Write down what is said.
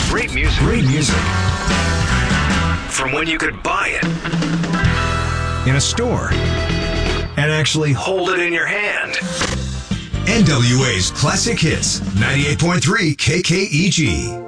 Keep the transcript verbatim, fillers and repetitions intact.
Great music. Great music. From when you could buy it In a store. and actually hold it in your hand. N W A's Classic Hits, ninety-eight point three K K E G.